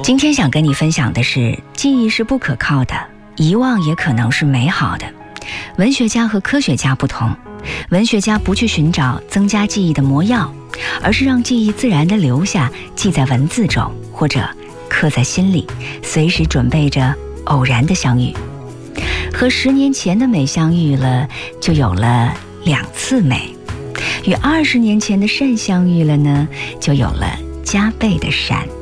今天想跟你分享的是，记忆是不可靠的，遗忘也可能是美好的。文学家和科学家不同，文学家不去寻找增加记忆的魔药，而是让记忆自然地留下，记在文字中，或者刻在心里，随时准备着偶然的相遇。和10年前的美相遇了，就有了2次美；与20年前的善相遇了呢，就有了加倍的善。